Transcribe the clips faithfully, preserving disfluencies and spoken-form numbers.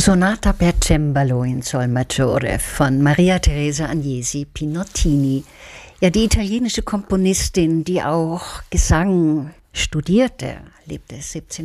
Sonata per cembalo in sol maggiore von Maria Teresa Agnesi Pinottini. Ja, die italienische Komponistin, die auch Gesang studierte, lebte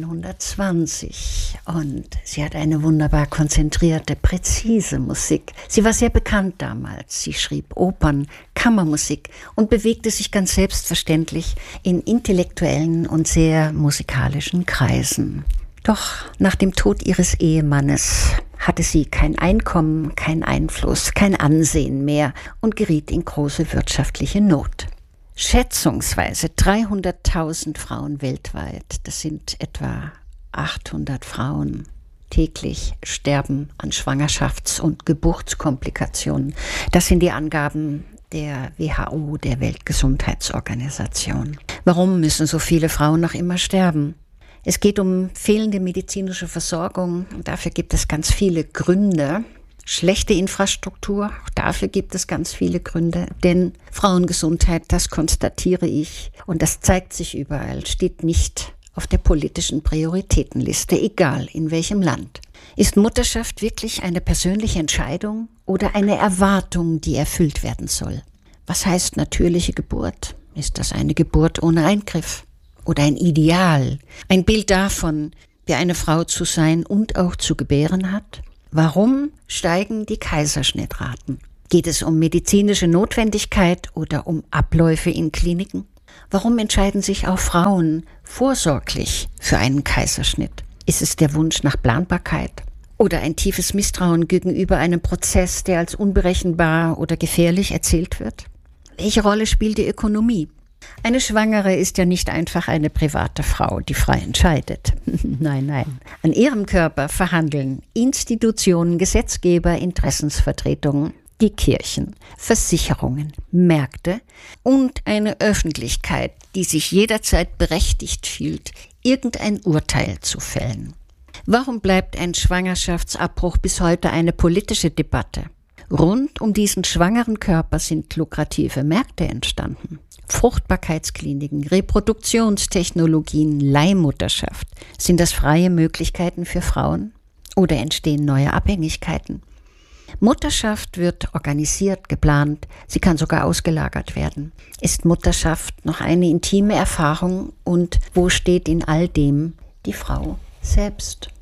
siebzehnhundertzwanzig und sie hat eine wunderbar konzentrierte, präzise Musik. Sie war sehr bekannt damals. Sie schrieb Opern, Kammermusik und bewegte sich ganz selbstverständlich in intellektuellen und sehr musikalischen Kreisen. Doch nach dem Tod ihres Ehemannes hatte sie kein Einkommen, kein Einfluss, kein Ansehen mehr und geriet in große wirtschaftliche Not. Schätzungsweise dreihunderttausend Frauen weltweit, das sind etwa achthundert Frauen, täglich sterben an Schwangerschafts- und Geburtskomplikationen. Das sind die Angaben der W H O, der Weltgesundheitsorganisation. Warum müssen so viele Frauen noch immer sterben? Es geht um fehlende medizinische Versorgung und dafür gibt es ganz viele Gründe. Schlechte Infrastruktur, auch dafür gibt es ganz viele Gründe. Denn Frauengesundheit, das konstatiere ich und das zeigt sich überall, steht nicht auf der politischen Prioritätenliste, egal in welchem Land. Ist Mutterschaft wirklich eine persönliche Entscheidung oder eine Erwartung, die erfüllt werden soll? Was heißt natürliche Geburt? Ist das eine Geburt ohne Eingriff? Oder ein Ideal, ein Bild davon, wie eine Frau zu sein und auch zu gebären hat? Warum steigen die Kaiserschnittraten? Geht es um medizinische Notwendigkeit oder um Abläufe in Kliniken? Warum entscheiden sich auch Frauen vorsorglich für einen Kaiserschnitt? Ist es der Wunsch nach Planbarkeit oder ein tiefes Misstrauen gegenüber einem Prozess, der als unberechenbar oder gefährlich erzählt wird? Welche Rolle spielt die Ökonomie? Eine Schwangere ist ja nicht einfach eine private Frau, die frei entscheidet. Nein, nein. An ihrem Körper verhandeln Institutionen, Gesetzgeber, Interessensvertretungen, die Kirchen, Versicherungen, Märkte und eine Öffentlichkeit, die sich jederzeit berechtigt fühlt, irgendein Urteil zu fällen. Warum bleibt ein Schwangerschaftsabbruch bis heute eine politische Debatte? Rund um diesen schwangeren Körper sind lukrative Märkte entstanden. Fruchtbarkeitskliniken, Reproduktionstechnologien, Leihmutterschaft. Sind das freie Möglichkeiten für Frauen? Oder entstehen neue Abhängigkeiten? Mutterschaft wird organisiert, geplant, sie kann sogar ausgelagert werden. Ist Mutterschaft noch eine intime Erfahrung und wo steht in all dem die Frau selbst?